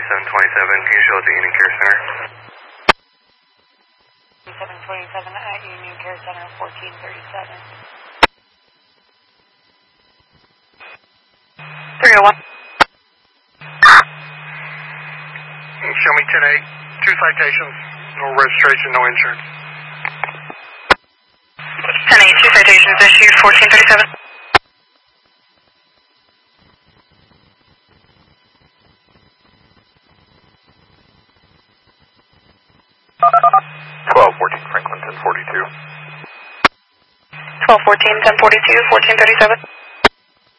2727, can you show at the Union Care Center? 2727 at Union Care Center, 1437. 301. Show me 10-8, 2 citations, no registration, no insurance. 10-8, 2 citations issued, 1437. Franklin 1042. 1214, 1042, 1437.